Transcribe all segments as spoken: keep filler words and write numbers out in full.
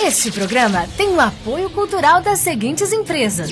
Este programa tem o apoio cultural das seguintes empresas.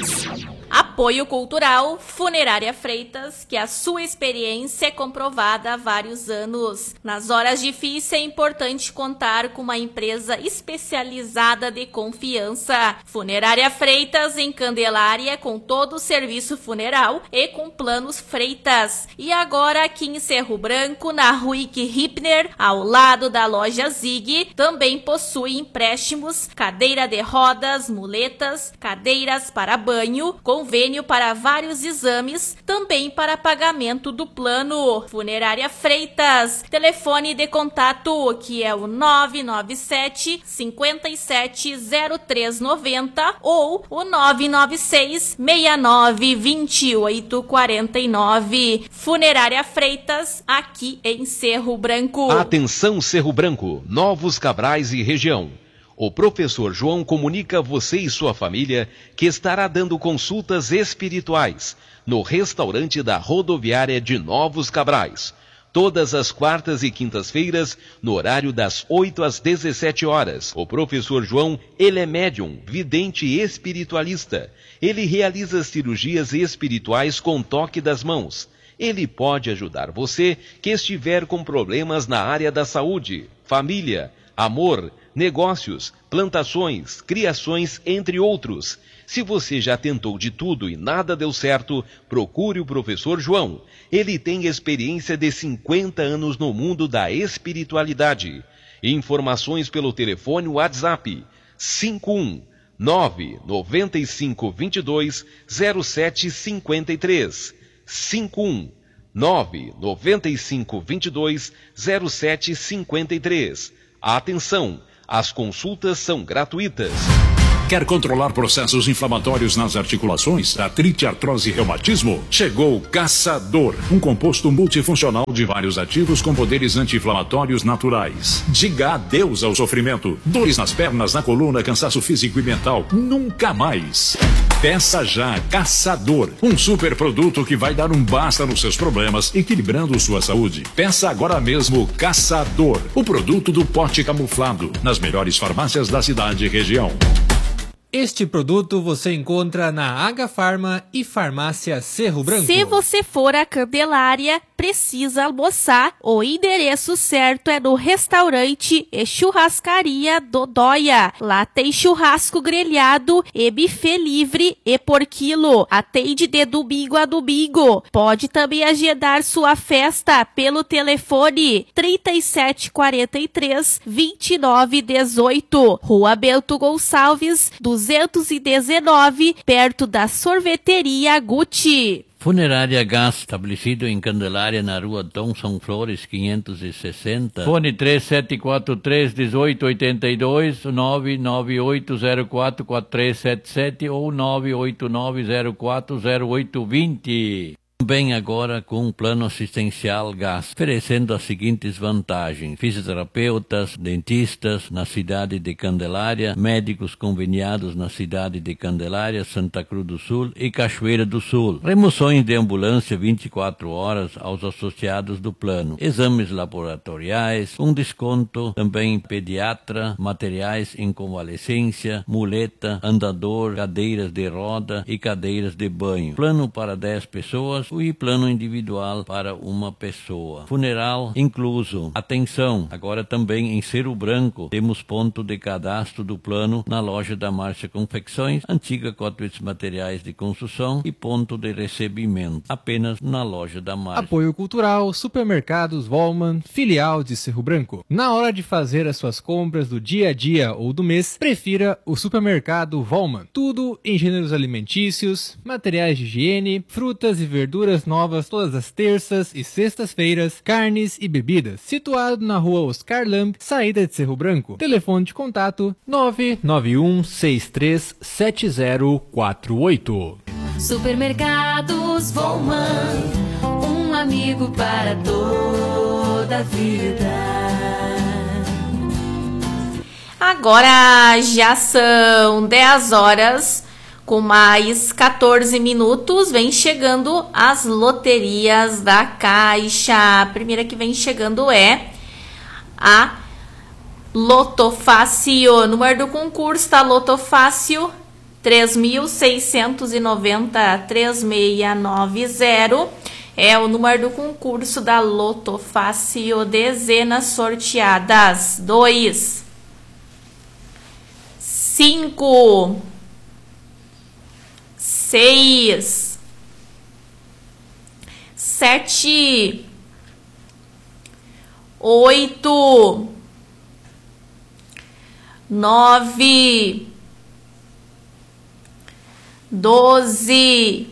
Apoio Cultural Funerária Freitas, que a sua experiência é comprovada há vários anos. Nas horas difíceis é importante contar com uma empresa especializada de confiança. Funerária Freitas em Candelária, com todo o serviço funeral e com planos Freitas. E agora aqui em Cerro Branco, na Ruick Hipner, ao lado da loja Zig, também possui empréstimos, cadeira de rodas, muletas, cadeiras para banho, com convênio para vários exames, também para pagamento do plano. Funerária Freitas, telefone de contato que é o nove nove sete, cinco sete, zero três nove zero ou o nove nove seis, seis nove, dois oito quatro nove. Funerária Freitas, aqui em Cerro Branco. Atenção Cerro Branco, Novos Cabrais e região. O professor João comunica a você e sua família que estará dando consultas espirituais no restaurante da rodoviária de Novos Cabrais, todas as quartas e quintas-feiras, no horário das oito às dezessete horas. O professor João, ele é médium, vidente e espiritualista. Ele realiza cirurgias espirituais com toque das mãos. Ele pode ajudar você que estiver com problemas na área da saúde, família, amor, negócios, plantações, criações, entre outros. Se você já tentou de tudo e nada deu certo, procure o professor João. Ele tem experiência de cinquenta anos no mundo da espiritualidade. Informações pelo telefone WhatsApp cinco um nove nove cinco dois dois zero sete cinco três cinco um nove nove cinco dois dois zero sete cinco três. Atenção! As consultas são gratuitas. Quer controlar processos inflamatórios nas articulações, artrite, artrose e reumatismo? Chegou o Caçador, um composto multifuncional de vários ativos com poderes anti-inflamatórios naturais. Diga adeus ao sofrimento. Dores nas pernas, na coluna, cansaço físico e mental. Nunca mais. Peça já Caçador, um super produto que vai dar um basta nos seus problemas, equilibrando sua saúde. Peça agora mesmo Caçador, o produto do pote camuflado, nas melhores farmácias da cidade e região. Este produto você encontra na Agafarma e Farmácia Cerro Branco. Se você for a Candelária, precisa almoçar, o endereço certo é no restaurante e churrascaria Dodóia. Lá tem churrasco grelhado e buffet livre e por quilo. Atende de domingo a domingo. Pode também agendar sua festa pelo telefone trinta e sete quarenta e três, vinte e nove dezoito. Rua Bento Gonçalves, duzentos e dezenove, perto da sorveteria Gucci. Funerária Gás, estabelecido em Candelária, na rua Thomson Flores, quinhentos e sessenta. Fone três sete quatro três, um oito oito dois, nove nove oito zero quatro quatro três sete sete ou nove oito nove zero quatro zero oito dois zero. Também agora com um plano assistencial Gás, oferecendo as seguintes vantagens: fisioterapeutas, dentistas na cidade de Candelária, médicos conveniados na cidade de Candelária, Santa Cruz do Sul e Cachoeira do Sul, remoções de ambulância vinte e quatro horas aos associados do plano, exames laboratoriais, um desconto também pediatra, materiais em convalescência, muleta, andador, cadeiras de roda e cadeiras de banho, plano para dez pessoas e plano individual para uma pessoa. Funeral incluso. Atenção, agora também em Cerro Branco temos ponto de cadastro do plano na loja da Márcia Confecções, antiga Cotwitz Materiais de Construção e ponto de recebimento, apenas na loja da Márcia. Apoio Cultural, Supermercados Volman, filial de Cerro Branco. Na hora de fazer as suas compras do dia a dia ou do mês, prefira o Supermercado Volman. Tudo em gêneros alimentícios, materiais de higiene, frutas e verduras novas todas as terças e sextas-feiras, carnes e bebidas. Situado na rua Oscar Lamb, saída de Cerro Branco. Telefone de contato nove nove um seis três sete zero quatro oito. Supermercados Volman, um amigo para toda a vida. Agora já são dez horas. Com mais quatorze minutos, vem chegando as loterias da Caixa. A primeira que vem chegando é a Loto Fácil, número do concurso da Loto Fácil, três mil seiscentos e noventa, três seis nove zero. É o número do concurso da Loto Fácil, dezenas sorteadas. dois, cinco, seis, sete, oito, nove, doze,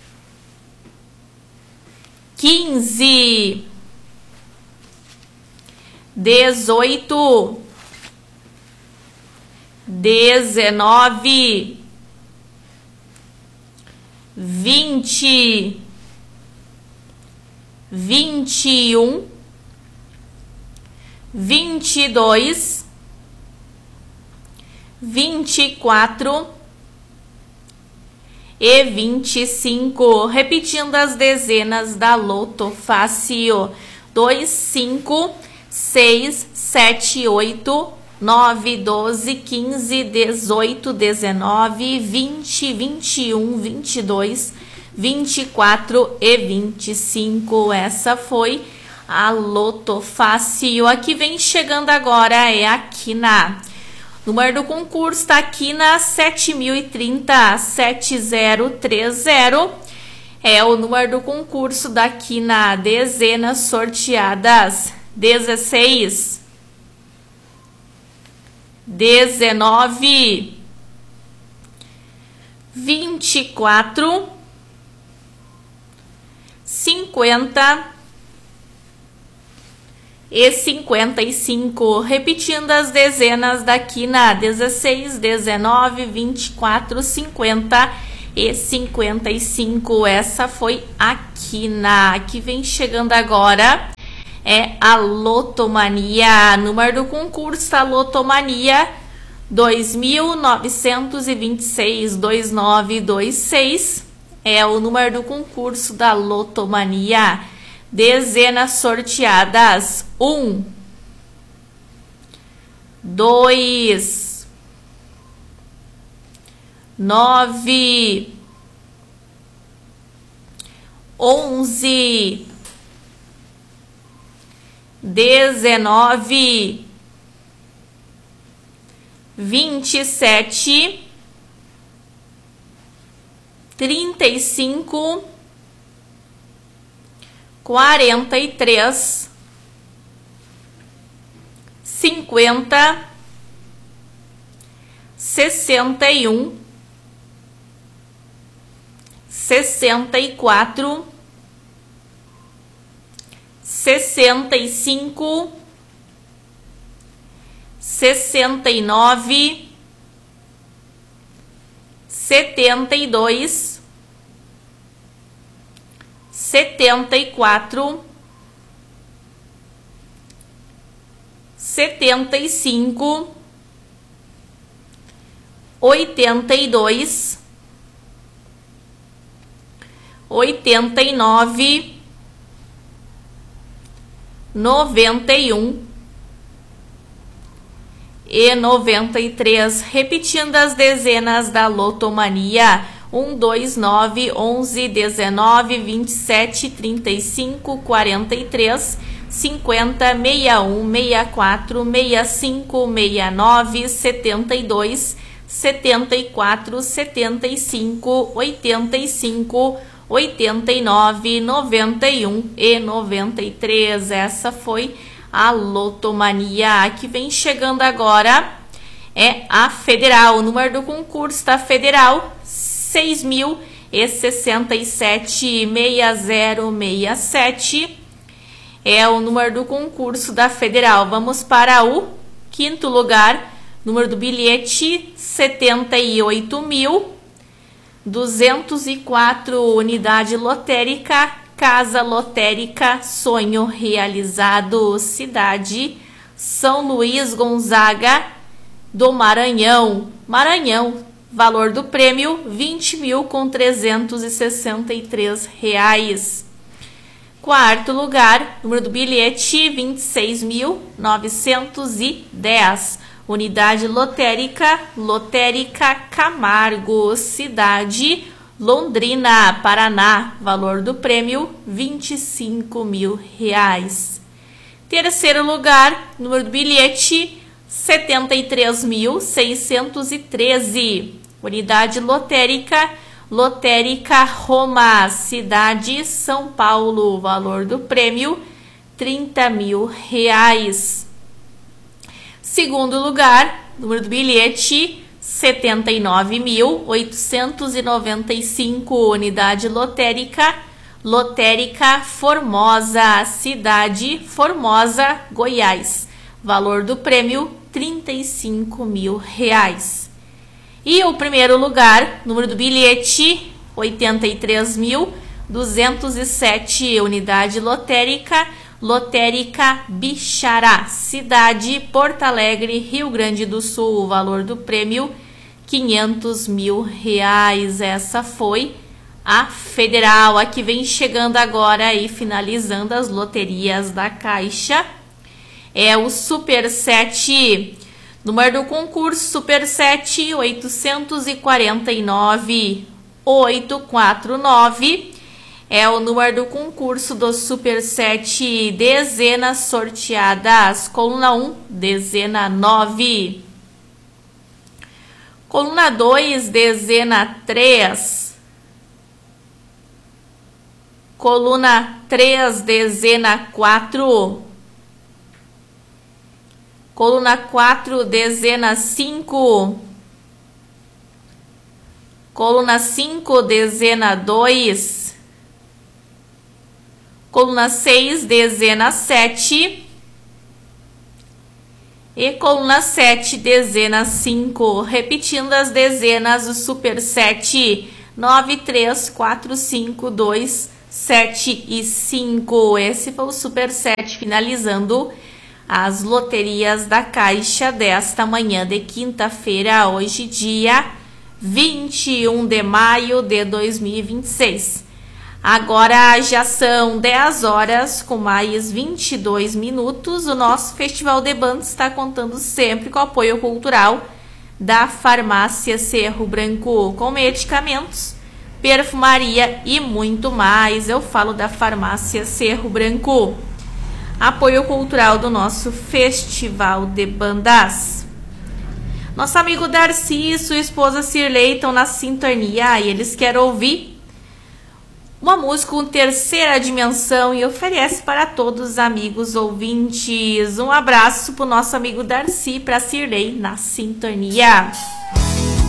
quinze, dezoito, dezenove, vinte, vinte e um, vinte e dois, vinte e quatro e vinte e cinco. Repetindo as dezenas da Loto Fácil: dois, cinco, seis, sete, oito, nove, doze, quinze, dezoito, dezenove, vinte, vinte e um, vinte e dois, vinte e quatro e vinte e cinco. Essa foi a Loto Fácil. Aqui vem chegando agora é a Quina. O número do concurso está aqui na sete mil e trinta, sete zero três zero. É o número do concurso daqui na dezenas sorteadas: dezesseis, dezenove, vinte e quatro, cinquenta e cinquenta e cinco. Repetindo as dezenas daqui na dezesseis, dezenove, vinte e quatro, cinquenta e cinquenta e cinco. Essa foi a Quina. Aqui vem chegando agora é a Lotomania. Número do concurso da Lotomania: dois mil novecentos e vinte e seis, dois nove dois seis. É o número do concurso da Lotomania. Dezenas sorteadas: um, dois, nove, onze, dezenove, vinte e sete, trinta e cinco, quarenta e três, cinquenta, sessenta e um, sessenta e quatro, sessenta e cinco, sessenta e nove, setenta e dois, setenta e quatro, setenta e cinco, oitenta e dois, oitenta e nove, noventa e um e noventa e três. Repetindo as dezenas da Lotomania: um, dois, nove, onze, dezenove, vinte e sete, trinta e cinco, quarenta e três, cinquenta, sessenta e um, sessenta e quatro, sessenta e cinco, sessenta e nove, setenta e dois, setenta e quatro, setenta e cinco, oitenta e cinco, oitenta e nove, noventa e um e noventa e três. Essa foi a Lotomania. Que vem chegando agora é a Federal. O número do concurso da Federal: seis mil e sessenta e sete, seis zero seis sete. É o número do concurso da Federal. Vamos para o quinto lugar. Número do bilhete: setenta e oito mil duzentos e quatro. Unidade lotérica: Casa Lotérica Sonho Realizado. Cidade: São Luís Gonzaga do Maranhão. Maranhão. Valor do prêmio: vinte mil com trezentos e sessenta e três reais. Quarto lugar, número do bilhete vinte e seis mil novecentos e dez. Unidade lotérica, Lotérica Camargo, cidade Londrina, Paraná. Valor do prêmio vinte e cinco mil reais. Terceiro lugar, número do bilhete setenta e três mil seiscentos e treze. Unidade lotérica, Lotérica Roma, cidade São Paulo. Valor do prêmio trinta mil reais. Segundo lugar, número do bilhete setenta e nove mil oitocentos e noventa e cinco. Unidade lotérica, Lotérica Formosa, cidade Formosa, Goiás. Valor do prêmio trinta e cinco mil reais. E o primeiro lugar, número do bilhete oitenta e três mil duzentos e sete. Unidade lotérica, Lotérica Bixará, cidade Porto Alegre, Rio Grande do Sul. O valor do prêmio quinhentos mil reais. Essa foi a federal. A que vem chegando agora e finalizando as loterias da Caixa é o Super sete. Número do concurso Super sete oitocentos e quarenta e nove oitocentos e quarenta e nove. É o número do concurso do Super sete, dezenas sorteadas. Coluna um, dezena nove. Coluna dois, dezena três. Coluna três, dezena quatro. Coluna quatro, dezena cinco. Coluna cinco, dezena dois. Coluna seis, dezena sete. E coluna sete, dezena cinco. Repetindo as dezenas, o Super sete, nove, três, quatro, cinco, dois, sete e cinco. Esse foi o Super sete, finalizando as loterias da Caixa desta manhã de quinta-feira, hoje dia vinte e um de maio de dois mil e vinte e seis. Agora já são dez horas com mais vinte e dois minutos. O nosso Festival de Bandas está contando sempre com o apoio cultural da Farmácia Cerro Branco, com medicamentos, perfumaria e muito mais. Eu falo da Farmácia Cerro Branco. Apoio cultural do nosso Festival de Bandas. Nosso amigo Darcy e sua esposa Cirlei estão na sintonia e eles querem ouvir uma música com terceira dimensão e oferece para todos os amigos ouvintes. Um abraço para o nosso amigo Darcy, para Cirlei na sintonia.